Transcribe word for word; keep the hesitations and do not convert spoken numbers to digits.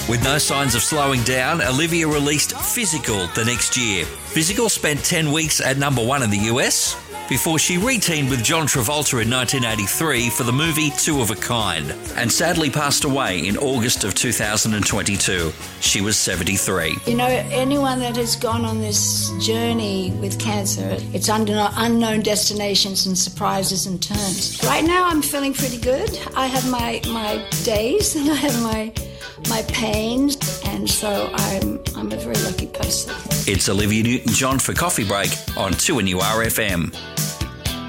With no signs of slowing down, Olivia released Physical the next year. Physical spent ten weeks at number one in the U S before she re-teamed with John Travolta in nineteen eighty-three for the movie Two of a Kind, and sadly passed away in August of two thousand twenty-two. She was seventy-three. You know, anyone that has gone on this journey with cancer, it's under unknown destinations and surprises and turns. Right now I'm feeling pretty good. I have my, my days and I have my my pains, and so I'm I'm a very lucky person. It's Olivia Newton-John for Coffee Break on two N U R F M.